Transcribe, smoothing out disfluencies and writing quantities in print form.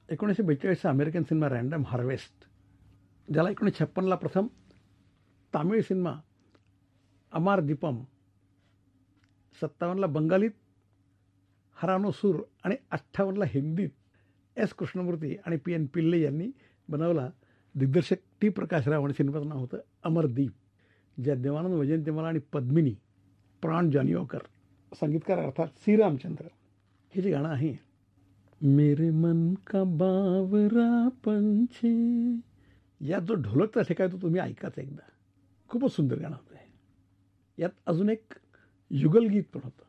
1942चा American cinema random harvest, ज्याला 1956ला प्रथम Tamil cinema अमार दीपम, 57ला बंगालीत हरानो सूर आणि 58ला हिंदीत एस कृष्णमूर्ती आणि पी एन पिल्ले यांनी बनवला. दिग्दर्शक टी प्रकाश राव आणि सिनेमाचं नाव होतं अमरदीप, ज्यात देवानंद वैजयंतीमाला आणि पद्मिनी, प्राण जानियोकर, संगीतकार अर्थात सी रामचंद्र. हे जे गाणं आहे, मेरे मन का बावरा पंछी, यात जो ढोलकचा ठेका आहे तो तुम्ही ऐकाच एकदा. खूपच सुंदर गाणं होतं. यात अजून एक युगलगीत पण होतं.